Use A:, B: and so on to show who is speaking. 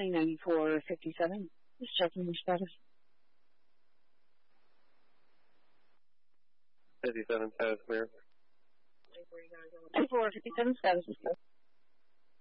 A: 2094-57. Just checking your status.
B: 57 status clear.
A: 24-57 status is clear.